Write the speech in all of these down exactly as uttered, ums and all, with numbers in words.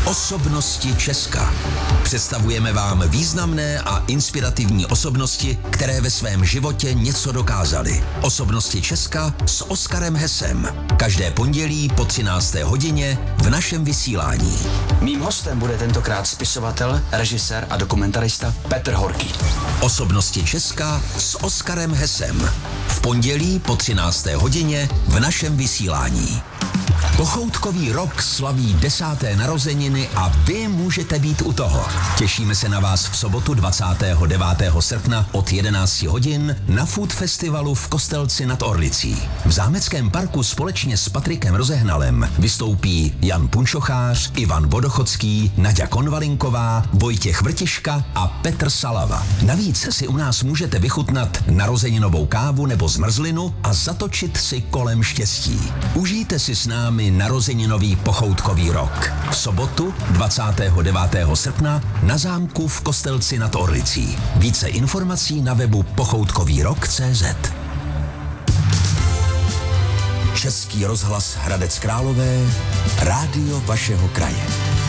Osobnosti Česka. Představujeme vám významné a inspirativní osobnosti, které ve svém životě něco dokázaly. Osobnosti Česka s Oskarem Hesem. Každé pondělí po třinácté hodině v našem vysílání. Mým hostem bude tentokrát spisovatel, režisér a dokumentarista Petr Horký. Osobnosti Česka s Oskarem Hesem. V pondělí po třinácté hodině v našem vysílání. Pochoutkový rok slaví desáté narozeniny a vy můžete být u toho. Těšíme se na vás v sobotu dvacátého devátého srpna od jedenácti hodin na Food Festivalu v Kostelci nad Orlicí. V Zámeckém parku společně s Patrikem Rozehnalem vystoupí Jan Punčochář, Ivan Vodochodský, Naďa Konvalinková, Vojtěch Vrtiška a Petr Salava. Navíc si u nás můžete vychutnat narozeninovou kávu nebo zmrzlinu a zatočit si kolem štěstí. Užijte si s námi narozeninový pochoutkový rok. V sobotu dvacátého devátého srpna na zámku v Kostelci nad Orlicí. Více informací na webu pochoutkový rok tečka cé zet. Český rozhlas Hradec Králové, rádio vašeho kraje.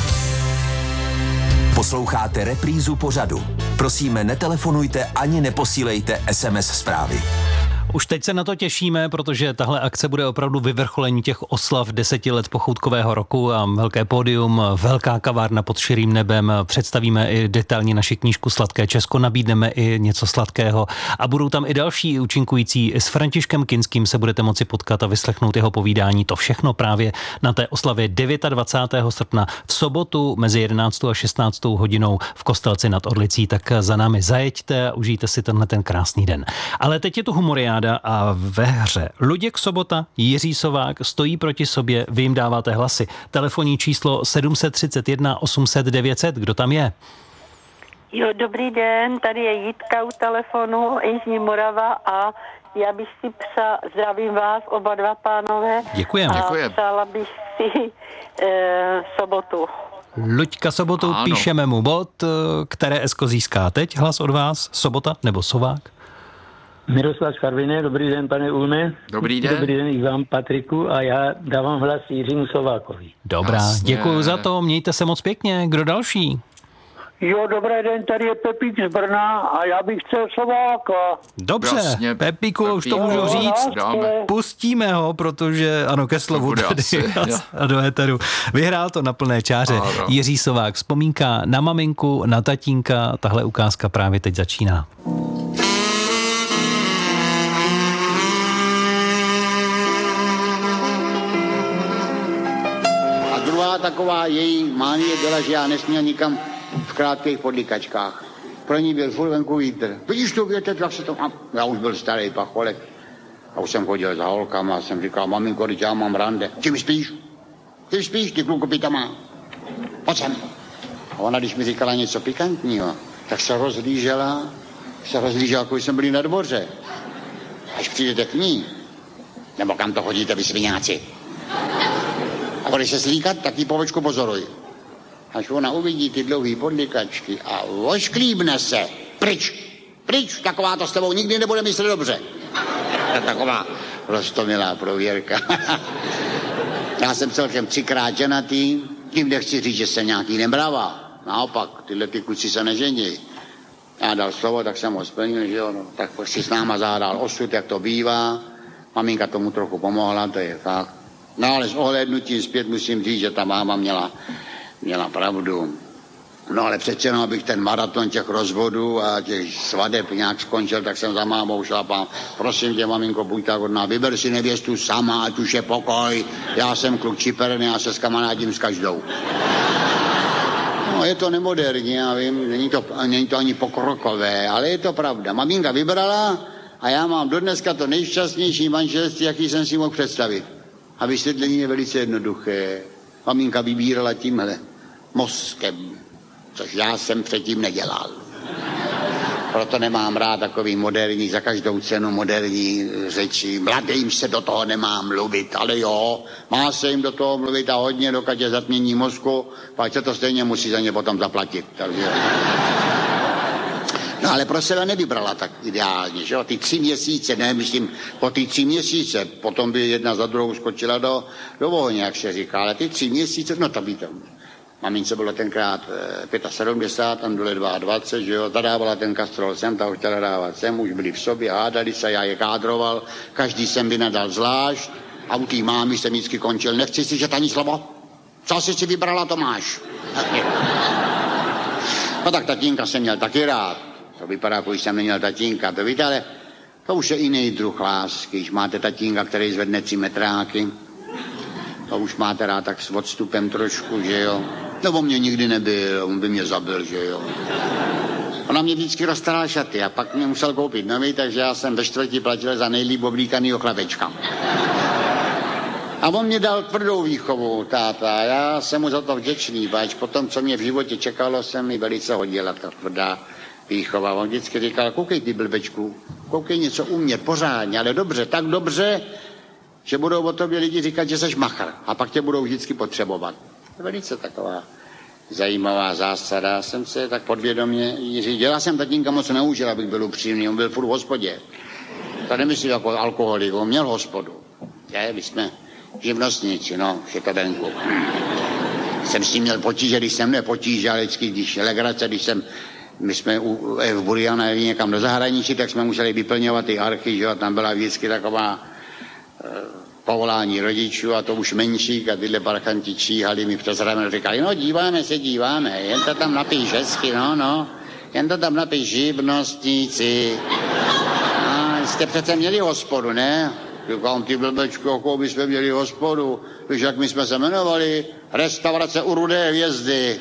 Posloucháte reprízu pořadu. Prosíme, netelefonujte ani neposílejte es em es zprávy. Už teď se na to těšíme, protože tahle akce bude opravdu vyvrcholení těch oslav deseti let pochoutkového roku a velké pódium, velká kavárna pod širým nebem, představíme i detailně naši knížku Sladké Česko, nabídneme i něco sladkého a budou tam i další účinkující. S Františkem Kinským se budete moci potkat a vyslechnout jeho povídání. To všechno právě na té oslavě dvacátého devátého srpna v sobotu mezi jedenáctou a šestnáctou hodinou v Kostelci nad Orlicí. Tak za námi zajeďte a užijte si tenhle ten krásný den. Ale teď je tu humoriáda a ve hře Luděk Sobota, Jiří Sovák stojí proti sobě, vy jim dáváte hlasy. Telefonní číslo sedm set třicet jedna osm set devět set, kdo tam je? Jo, dobrý den, tady je Jitka u telefonu, Jižní Morava a já bych si přála, zdravím vás oba dva pánové. Děkujeme. A přála bych si e, Sobotu. Luďka Sobotu, ano. Píšeme mu bod, které esko získá teď hlas od vás, Sobota nebo Sovák? Miroslav Karviné, dobrý den, pane Ulme. Dobrý den. Dobrý den i vám, Patriku, a já dávám hlas Jiřímu Sovákovi. Dobrá, Jasně. Děkuju za to, mějte se moc pěkně. Kdo další? Jo, dobrý den, tady je Pepík z Brna a já bych chtěl Sováka. Dobře, Jasně, Pepíku, Pepík. Už to můžu říct. Dáme. Pustíme ho, protože, ano, ke slovu tady a do éteru. Vyhrál to na plné čáře. Ano. Jiří Sovák, vzpomínka na maminku, na tatínka, tahle ukázka právě teď začíná. Taková její mánie byla, že já nesměl nikam v krátkých podlikačkách. Pro ní byl furt venku vítr. Vidíš tu větev, jak se to... Já už byl starý pacholek. A už jsem chodil za holkama a jsem říkal, maminko, teď já mám rande. Ty mi spíš? Ty spíš, ty kluku pitama. Pojď sem. A ona, když mi říkala něco pikantního, tak se rozlížela, se rozlížela, jako jsem byli na dvoře. Až přijdete k ní, nebo kam to chodíte, vy sviňáci. A když se slíkat, tak ji povečku pozoruj. Až ona uvidí ty dlouhý podlikačky a ošklíbne se. Pryč, pryč, taková to s tebou nikdy nebude myslet dobře. To taková roztomilá prověrka. Já jsem celkem třikrát ženatý, tím nechci říct, že jsem nějaký nemravá. Naopak, tyhle ty kluci se nežení. Já dal slovo, tak jsem ho splnil, že jo, no, tak si s náma zádal osud, jak to bývá. Maminka tomu trochu pomohla, to je fakt. No ale s ohlédnutím zpět musím říct, že ta máma měla, měla pravdu. No ale přece jenom, abych ten maraton těch rozvodů a těch svadeb nějak skončil, tak jsem za mámou šlapal. Prosím tě, maminko, buď tak hodná, vyber si nevěstu sama, ať už je pokoj. Já jsem kluk čiperný, já se skamarádím s každou. No je to nemoderní, já vím, není to, není to ani pokrokové, ale je to pravda. Maminka vybrala a já mám dodneska to nejšťastnější manželství, jaký jsem si mohl představit. A vysvětlení je velice jednoduché. Maminka vybírala tímhle mozkem, což já jsem předtím nedělal. Proto nemám rád takový moderní, za každou cenu moderní řeči. Mladým se do toho nemá mluvit, ale jo, má se jim do toho mluvit a hodně, dokud je zatmění mozku, pak se to stejně musí za ně potom zaplatit. Takže... No ale pro sebe nevybrala tak ideálně, že jo, ty tři měsíce, ne, myslím, po ty tři měsíce, potom by jedna za druhou skočila do, do ohně, jak se říká, ale ty tři měsíce, no to by to, Mamince bylo tenkrát sedmdesát pět, tam dole dvacet dva, že jo, ta dávala ten kastrol sem, ta ho chtěla dávat sem, už byli v sobě, hádali se, já je kádroval, každý sem by nadal zvlášť a u té mámy jsem vždycky končil, nechci si, že ani slovo, co jsi si vybrala, to máš. No tak tatínka jsem měl taky rád, to vypadá, jako jsem neměl tatínka, to víte, ale to už je jiný druh lásky, když máte tatínka, který zvedne tři metráky, to už máte rád tak s odstupem trošku, že jo. No on mě nikdy nebyl, on by mě zabil, že jo. Ona mě vždycky roztaral šaty a pak mě musel koupit nový, takže já jsem ve čtvrtí platil za nejlíp oblíkanýho chlapečka. A on mě dal tvrdou výchovu, táta, já jsem mu za to vděčný, pač po tom, co mě v životě čekalo, se mi velice hodila ta tvrdá výchova. On vždycky říkal, koukej ty blbečku, koukej něco umět pořádně, ale dobře, tak dobře, že budou o tobě lidi říkat, že seš machr a pak tě budou vždycky potřebovat. Velice taková zajímavá zásada. Jsem se tak podvědomě řídil. Já jsem tatínka moc neužil, abych byl upřímný. On byl furt v hospodě. To nemyslím jako alkoholik, on měl hospodu. Je, my jsme živnostníci, no, šekadenku. Jsem s ním měl potíže, když jsem nepotíže, ale vždycky, když legrace, když jsem, my jsme u, v Buriana jeli někam do zahraničí, tak jsme museli vyplňovat ty archy, že jo, tam byla vždycky taková povolání rodičů a to už menšík a tyhle parchanti číhali mi přes rameno, říkali, no díváme se, díváme, jen to tam napíš hezky, no, no, jen to tam napíš živnostníci. A jste přece měli hospodu, ne? Říkám, ty blbečku, jakou by jsme měli hospodu, víš, jak my jsme se jmenovali, restaurace u Rudé hvězdy.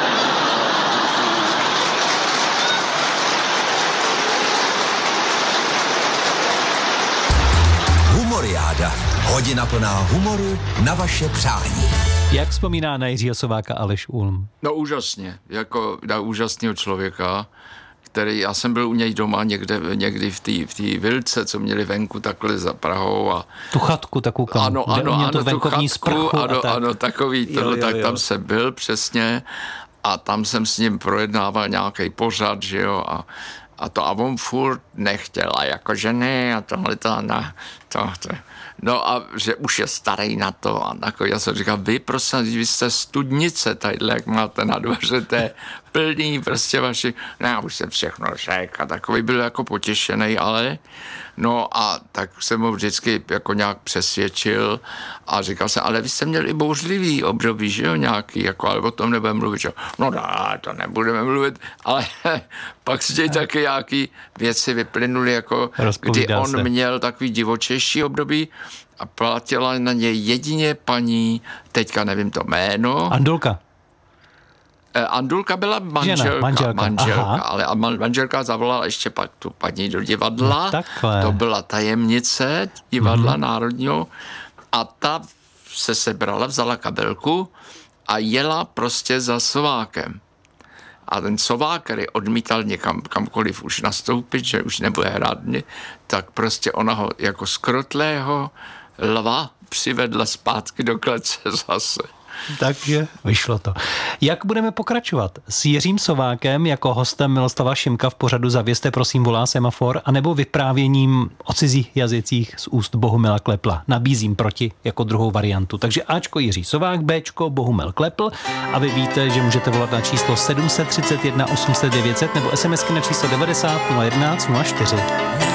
Humoriáda. Hodina plná humoru na vaše přání. Jak vzpomíná na Jiřího Sováka Aleš Ulm? No úžasně, jako na úžasného člověka, který, já jsem byl u něj doma někde, někdy v té v té vilce, co měli venku takhle za Prahou. A tu chatku takovou, kam ano, ano, ano, tu venkovní sprchu ano, tak. ano, takový, tohle, jo, jo, tak jo. Tam jsem byl přesně a tam jsem s ním projednával nějaký pořad, že jo, a A to a on furt nechtěl, a jakože ne, a tohle to, na, to, to. No a že už je starý na to. A jako já jsem říkal, vy prosím, vy jste studnice tadyhle, jak máte na dvoře, to je plný prostě vaši, no já už jsem všechno řekl a takový byl jako potěšený, ale no a tak jsem ho vždycky jako nějak přesvědčil a říkal jsem, ale vy jste měli i bouřlivý období, že jo, nějaký, jako, ale o tom nebudeme mluvit, že? No dá, to nebudeme mluvit, ale pak z těch taky nějaký věci vyplynuly, jako kdy on se. Měl takový divočejší období a platila na něj jedině paní, teďka nevím to jméno. Andulka. Andulka byla manželka, Žena, manželka. manželka ale manželka zavolala ještě pak tu paní do divadla. No, to byla tajemnice divadla mm. národního a ta se sebrala, vzala kabelku a jela prostě za Sovákem. A ten Sovák, který odmítal někam kamkoliv už nastoupit, že už nebude hrát, tak prostě ona ho jako skrotlého lva přivedla zpátky do klece zase. Takže vyšlo to. Jak budeme pokračovat? S Jiřím Sovákem jako hostem Miloslava Šimka v pořadu Zavěste prosím volá semafor, anebo vyprávěním o cizích jazycích z úst Bohumila Klepla? Nabízím proti jako druhou variantu. Takže Ačko Jiří Sovák, Bčko Bohumil Klepl a vy víte, že můžete volat na číslo sedm tři jedna osm set devět set nebo SMSky na číslo devadesát nula jedenáct nula čtyři.